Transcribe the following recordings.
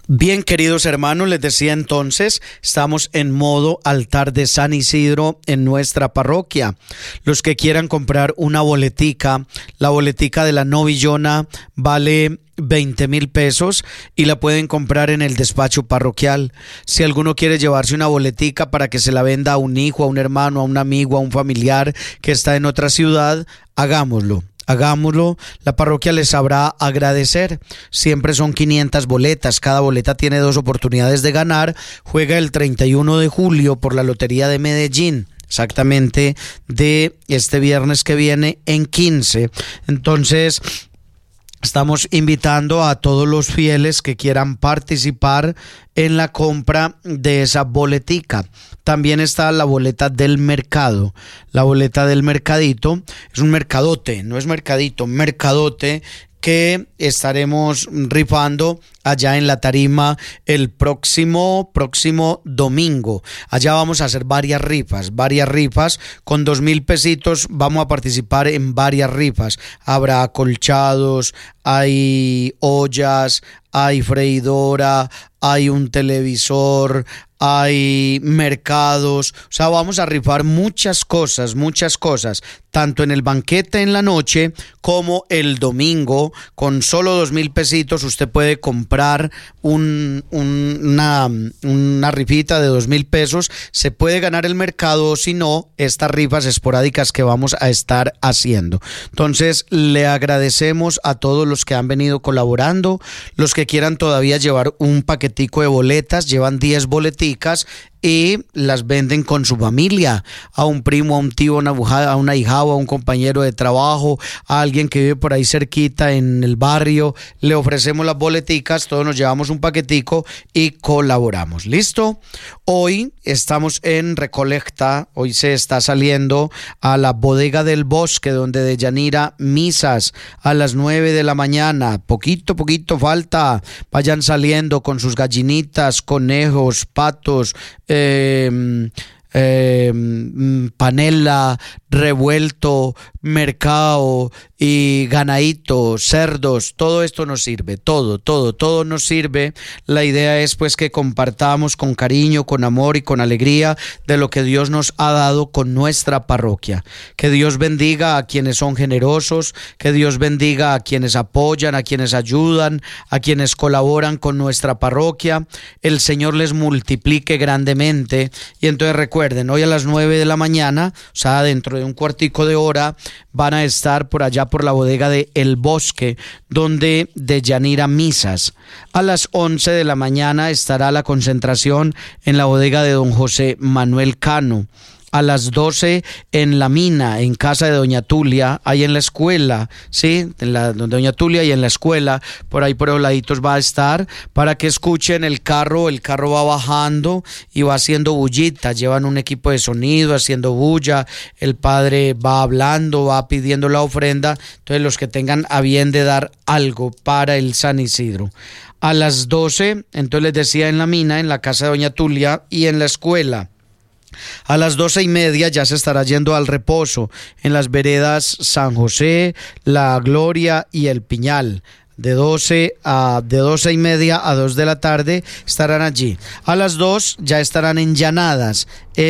Bien, queridos hermanos, les decía entonces, estamos en modo altar de San Isidro en nuestra parroquia. Los que quieran comprar una boletica, la boletica de la novillona vale 20,000 pesos y la pueden comprar en el despacho parroquial. Si alguno quiere llevarse una boletica para que se la venda a un hijo, a un hermano, a un amigo, a un familiar que está en otra ciudad, hagámoslo. La parroquia les sabrá agradecer. Siempre son 500 boletas, cada boleta tiene 2 oportunidades de ganar. Juega el 31 de julio por la Lotería de Medellín, exactamente de este viernes que viene en 15. Entonces, estamos invitando a todos los fieles que quieran participar en la compra de esa boletica. También está la boleta del mercado. La boleta del mercadito es un mercadote, no es mercadito, mercadote que estaremos rifando allá en la tarima el próximo domingo. Allá vamos a hacer varias rifas, con 2,000 pesitos vamos a participar en varias rifas. Habrá acolchados, hay ollas, hay freidora, hay un televisor, hay mercados, o sea, vamos a rifar muchas cosas, tanto en el banquete en la noche como el domingo. Con solo 2,000 pesitos usted puede comprar una rifita de 2,000 pesos, se puede ganar el mercado o si no, estas rifas esporádicas que vamos a estar haciendo. Entonces, le agradecemos a todos los que han venido colaborando, los que quieran todavía llevar un paquetico de boletas, llevan 10 boleticas y las venden con su familia, a un primo, a un tío, a una ahijado, a un compañero de trabajo, a alguien que vive por ahí cerquita en el barrio, le ofrecemos las boleticas, todos nos llevamos un paquetico y colaboramos. ¿Listo? Hoy estamos en recolecta, hoy se está saliendo a la bodega del Bosque, donde Deyanira misas a las 9 de la mañana, poquito falta, vayan saliendo con sus gallinitas, conejos, patos, panela, revuelto, mercado y ganadito, cerdos, todo esto nos sirve, todo nos sirve. La idea es pues que compartamos con cariño, con amor y con alegría de lo que Dios nos ha dado con nuestra parroquia. Que Dios bendiga a quienes son generosos, que Dios bendiga a quienes apoyan, a quienes ayudan, a quienes colaboran con nuestra parroquia. El Señor les multiplique grandemente. Y entonces recuerden, hoy a las 9 de la mañana, o sea, dentro de un cuartico de hora, van a estar por allá por la bodega de El Bosque, donde Deyanira misas. A las 11 de la mañana estará la concentración en la bodega de don José Manuel Cano. A las 12 en la mina, en casa de doña Tulia, ahí en la escuela, ¿sí? Donde doña Tulia y en la escuela, por ahí por los laditos va a estar, para que escuchen el carro va bajando y va haciendo bullita, llevan un equipo de sonido haciendo bulla, el padre va hablando, va pidiendo la ofrenda, entonces los que tengan a bien de dar algo para el San Isidro. A las 12, entonces les decía, en la mina, en la casa de doña Tulia y en la escuela. A las 12:30 ya se estará yendo al reposo en las veredas San José, La Gloria y El Piñal. De 12:30 a 2 de la tarde estarán allí. A las 2 ya estarán en Llanadas,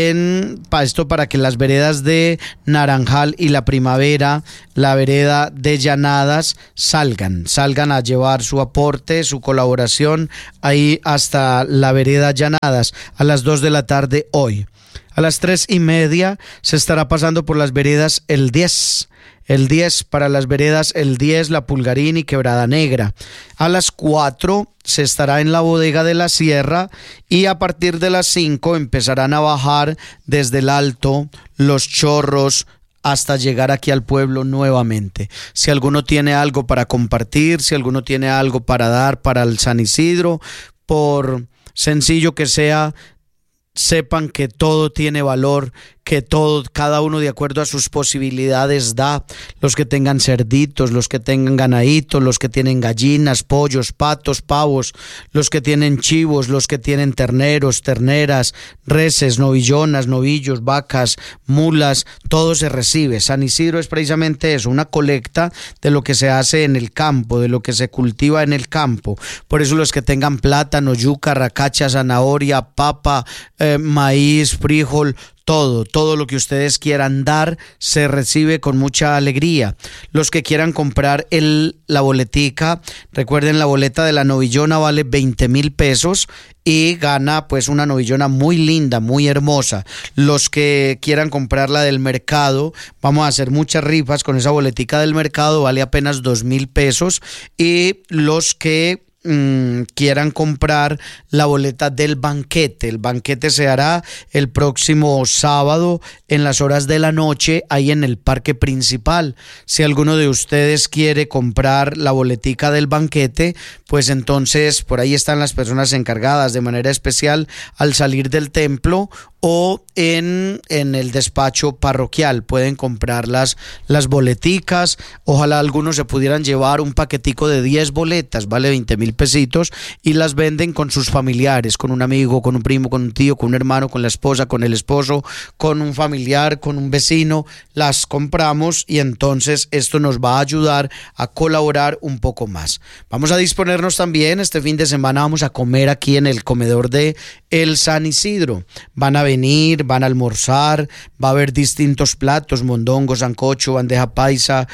para que las veredas de Naranjal y La Primavera, la vereda de Llanadas, salgan a llevar su aporte, su colaboración ahí hasta la vereda Llanadas a las 2 de la tarde hoy. A las 3:30 se estará pasando por las veredas El 10 para las veredas El 10, La Pulgarín y Quebrada Negra. A las 4 se estará en la bodega de la Sierra y a partir de las 5 empezarán a bajar desde el Alto, Los Chorros, hasta llegar aquí al pueblo nuevamente. Si alguno tiene algo para compartir, si alguno tiene algo para dar para el San Isidro, por sencillo que sea, sepan que todo tiene valor, que todo, cada uno de acuerdo a sus posibilidades da. Los que tengan cerditos, los que tengan ganaditos, los que tienen gallinas, pollos, patos, pavos, los que tienen chivos, los que tienen terneros, terneras, reses, novillonas, novillos, vacas, mulas, todo se recibe. San Isidro es precisamente eso, una colecta de lo que se hace en el campo, de lo que se cultiva en el campo. Por eso los que tengan plátano, yuca, racacha, zanahoria, papa, maíz, frijol, todo lo que ustedes quieran dar se recibe con mucha alegría. Los que quieran comprar la boletica, recuerden, la boleta de la novillona vale 20,000 pesos y gana pues una novillona muy linda, muy hermosa. Los que quieran comprar la del mercado, vamos a hacer muchas rifas con esa boletica del mercado, vale apenas 2,000 pesos. Y los que quieran comprar la boleta del banquete. El banquete se hará el próximo sábado en las horas de la noche, ahí en el parque principal. Si alguno de ustedes quiere comprar la boletica del banquete, pues entonces por ahí están las personas encargadas de manera especial al salir del templo o en el despacho parroquial. Pueden comprar las boleticas. Ojalá algunos se pudieran llevar un paquetico de 10 boletas, vale 20,000 pesitos, y las venden con sus familiares, con un amigo, con un primo, con un tío, con un hermano, con la esposa, con el esposo, con un familiar, con un vecino. Las compramos y entonces esto nos va a ayudar a colaborar un poco más. Vamos a disponernos también, este fin de semana vamos a comer aquí en el comedor de el San Isidro. Van a venir, van a almorzar, va a haber distintos platos, mondongo, sancocho, bandeja paisa,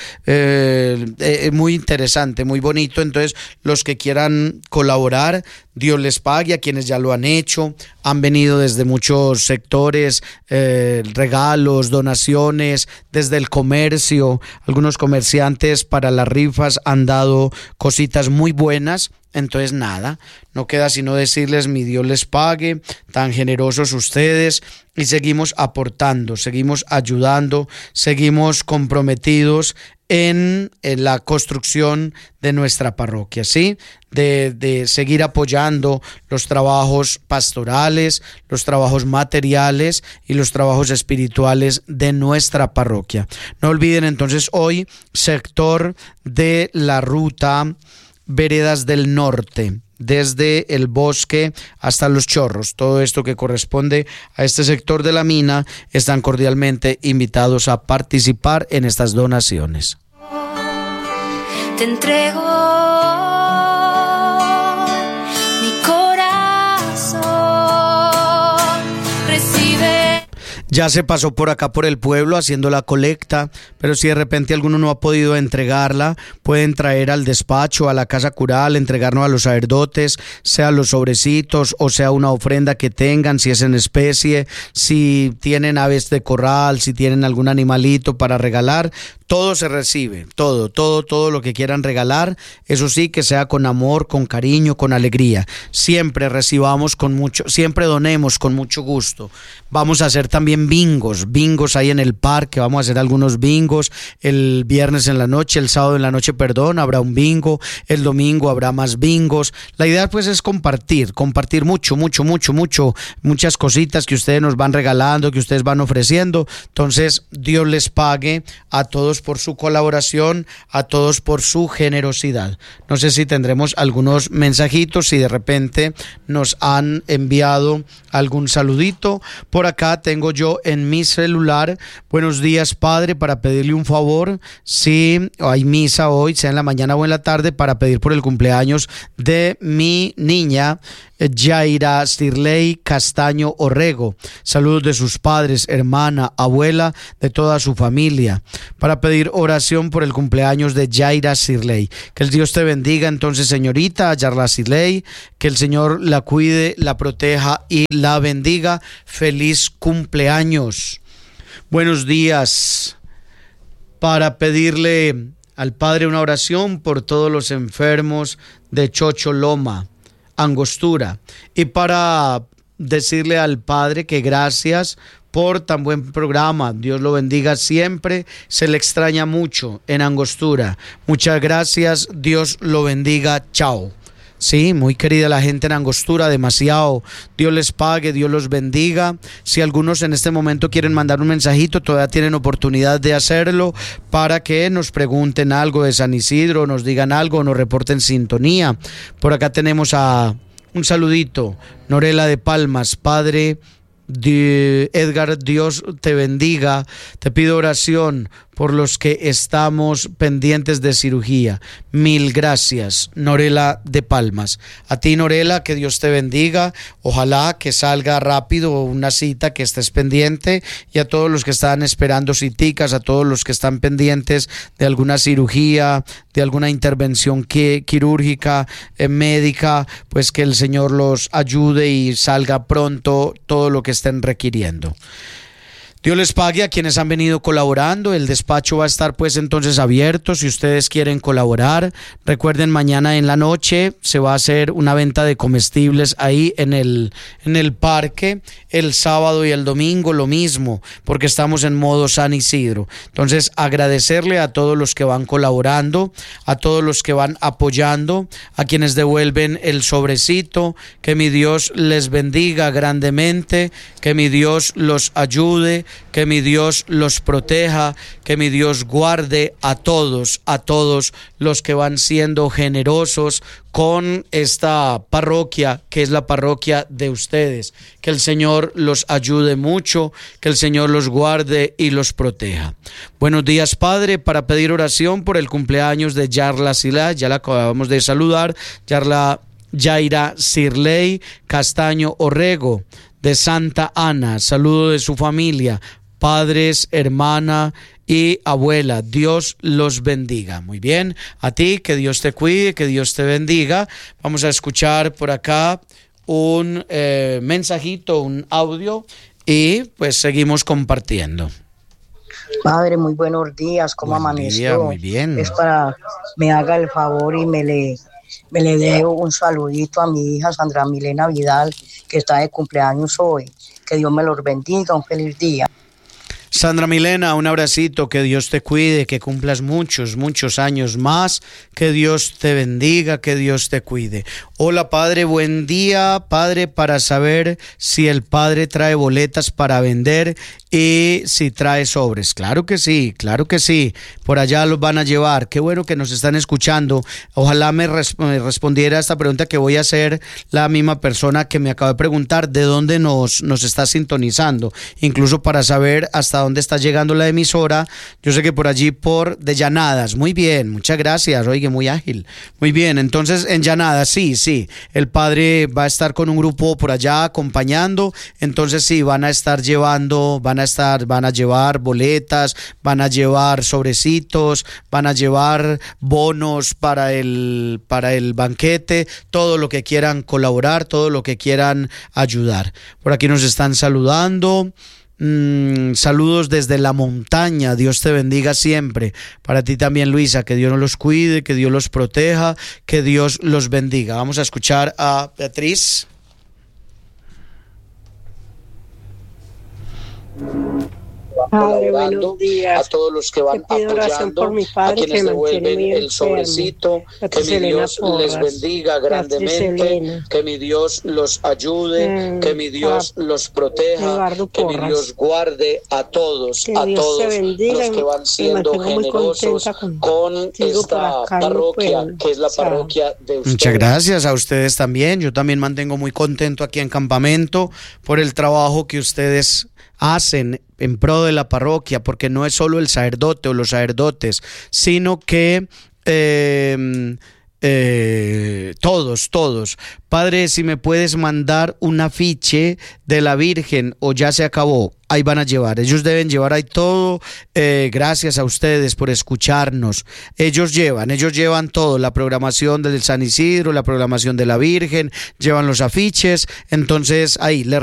muy interesante, muy bonito. Entonces los que quieran colaborar, Dios les pague. A quienes ya lo han hecho, han venido desde muchos sectores, regalos, donaciones, desde el comercio. Algunos comerciantes para las rifas han dado cositas muy buenas. Entonces nada, no queda sino decirles: mi Dios les pague, tan generosos ustedes, y seguimos aportando, seguimos ayudando, seguimos comprometidos en la construcción de nuestra parroquia, ¿sí? De seguir apoyando los trabajos pastorales, los trabajos materiales y los trabajos espirituales de nuestra parroquia. No olviden entonces hoy, sector de la ruta Veredas del Norte, desde el bosque hasta los Chorros, todo esto que corresponde a este sector de la mina, están cordialmente invitados a participar en estas donaciones. Te entrego mi corazón, recibe. Ya se pasó por acá por el pueblo haciendo la colecta, pero si de repente alguno no ha podido entregarla, pueden traer al despacho, a la casa cural, entregarnos a los sacerdotes, sea los sobrecitos o sea una ofrenda que tengan, si es en especie, si tienen aves de corral, si tienen algún animalito para regalar. Todo se recibe, todo lo que quieran regalar, eso sí, que sea con amor, con cariño, con alegría. Siempre recibamos con mucho, siempre donemos con mucho gusto. Vamos a hacer también bingos ahí en el parque, vamos a hacer algunos bingos el viernes en la noche, el sábado en la noche, habrá un bingo, el domingo habrá más bingos. La idea pues es compartir mucho, muchas cositas que ustedes nos van regalando, que ustedes van ofreciendo. Entonces, Dios les pague a todos por su colaboración, a todos por su generosidad. No sé si tendremos algunos mensajitos, si de repente nos han enviado algún saludito. Por acá tengo yo en mi celular: buenos días, padre, para pedirle un favor, si hay misa hoy, sea en la mañana o en la tarde, para pedir por el cumpleaños de mi niña Yaira Sirley Castaño Orrego. Saludos de sus padres, hermana, abuela, de toda su familia, para pedir oración por el cumpleaños de Yaira Sirley. Que el Dios te bendiga entonces, señorita Yaira Sirley, que el Señor la cuide, la proteja y la bendiga. Feliz cumpleaños. Buenos días, para pedirle al Padre una oración por todos los enfermos de Chocholoma, Angostura, y para decirle al Padre que gracias por tan buen programa. Dios lo bendiga siempre, se le extraña mucho en Angostura. Muchas gracias, Dios lo bendiga, chao. Sí, muy querida la gente en Angostura, demasiado. Dios les pague, Dios los bendiga. Si algunos en este momento quieren mandar un mensajito, todavía tienen oportunidad de hacerlo para que nos pregunten algo de San Isidro, nos digan algo, nos reporten sintonía. Por acá tenemos a un saludito, Norela de Palmas, padre. Edgar, Dios te bendiga. Te pido oración por los que estamos pendientes de cirugía. Mil gracias, Norela de Palmas. A ti, Norela, que Dios te bendiga. Ojalá que salga rápido una cita, que estés pendiente. Y a todos los que están esperando citicas, a todos los que están pendientes de alguna cirugía, de alguna intervención quirúrgica, médica, pues que el Señor los ayude y salga pronto todo lo que estén requiriendo. Dios les pague a quienes han venido colaborando. El despacho va a estar pues entonces abierto si ustedes quieren colaborar. Recuerden, mañana en la noche se va a hacer una venta de comestibles ahí en el parque. El sábado y el domingo lo mismo, porque estamos en modo San Isidro. Entonces, agradecerle a todos los que van colaborando, a todos los que van apoyando, a quienes devuelven el sobrecito. Que mi Dios les bendiga grandemente, que mi Dios los ayude, que mi Dios los proteja, que mi Dios guarde a todos los que van siendo generosos con esta parroquia, que es la parroquia de ustedes. Que el Señor los ayude mucho, que el Señor los guarde y los proteja. Buenos días, Padre, para pedir oración por el cumpleaños de Yarla Silá, ya la acabamos de saludar, Yaira Sirley Castaño Orrego, de Santa Ana. Saludo de su familia, padres, hermana y abuela. Dios los bendiga. Muy bien, a ti, que Dios te cuide, que Dios te bendiga. Vamos a escuchar por acá un mensajito, un audio, y pues seguimos compartiendo. Padre, muy buenos días, ¿cómo amaneció? Muy bien. Es para me haga el favor y me le dé un saludito a mi hija Sandra Milena Vidal, que está de cumpleaños hoy. Que Dios me los bendiga, un feliz día. Sandra Milena, un abracito, que Dios te cuide, que cumplas muchos años más, que Dios te bendiga, que Dios te cuide. Hola, Padre, buen día, Padre, para saber si el Padre trae boletas para vender y si trae sobres. Claro que sí, por allá los van a llevar. Qué bueno que nos están escuchando. Ojalá me respondiera a esta pregunta que voy a hacer la misma persona que me acaba de preguntar de dónde nos está sintonizando, incluso para saber hasta dónde está llegando la emisora. Yo sé que por allí de Llanadas. Muy bien, muchas gracias. Oye, muy ágil. Muy bien, entonces en Llanadas, sí, el Padre va a estar con un grupo por allá acompañando. Entonces sí, van a llevar boletas, van a llevar sobrecitos, van a llevar bonos para el banquete, todo lo que quieran colaborar, todo lo que quieran ayudar. Por aquí nos están saludando. Saludos desde la montaña, Dios te bendiga siempre. Para ti también, Luisa, que Dios los cuide, que Dios los proteja, que Dios los bendiga. Vamos a escuchar a Beatriz. Padre, buenos días. A todos los que van apoyando, por mi padre, a quienes devuelven el enfermo, sobrecito, que mi Dios les bendiga grandemente, que mi Dios los ayude, que mi Dios los proteja, que mi Dios guarde a todos bendiga, los que van siendo generosos con esta parroquia, que es la parroquia de ustedes. Muchas gracias a ustedes también. Yo también mantengo muy contento aquí en Campamento por el trabajo que ustedes hacen en pro de la parroquia, porque no es solo el sacerdote o los sacerdotes, sino que todos. Padre, si me puedes mandar un afiche de la Virgen o ya se acabó, ahí van a llevar, ellos deben llevar ahí todo. Gracias a ustedes por escucharnos. Ellos llevan todo, la programación del San Isidro, la programación de la Virgen, llevan los afiches, entonces ahí les